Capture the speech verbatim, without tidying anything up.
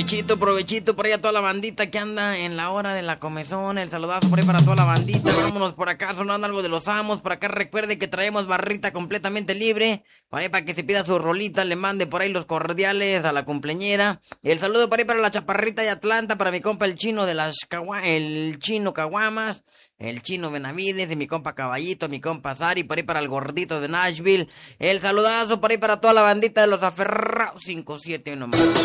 Provechito, provechito por ahí a toda la bandita que anda en la hora de la comezón. El saludazo por ahí para toda la bandita. Vámonos por acá, sonando algo de los amos. Por acá recuerde que traemos barrita completamente libre. Por ahí para que se pida su rolita, le mande por ahí los cordiales a la cumpleañera. El saludo por ahí para la chaparrita de Atlanta, para mi compa el chino de las Cagua- el chino Caguamas. El chino Benavides, y mi compa Caballito, mi compa Sari, por ahí para el gordito de Nashville. El saludazo por ahí para toda la bandita de los aferrados cinco siete uno más.